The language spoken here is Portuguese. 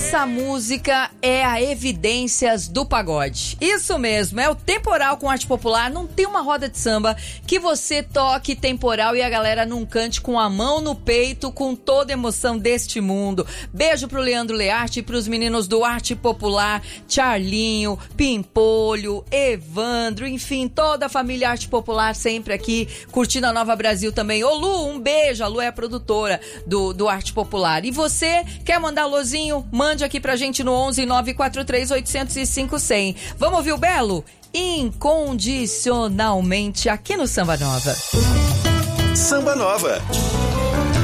Essa música é a Evidências do Pagode. Isso mesmo, é o Temporal com arte popular. Não tem uma roda de samba que você toque temporal e a galera não cante com a mão no peito, com toda a emoção deste mundo. Beijo pro Leandro Learte e pros meninos do Arte Popular, Charlinho, Pimpolho, Evandro, enfim, toda a família Arte Popular sempre aqui, curtindo a Nova Brasil também. Ô Lu, um beijo, a Lu é a produtora do Arte Popular. E você, quer mandar alôzinho? Mande aqui pra gente no 11 943 805 100. Vamos ouvir o Belo? Incondicionalmente aqui no Samba Nova. Samba Nova.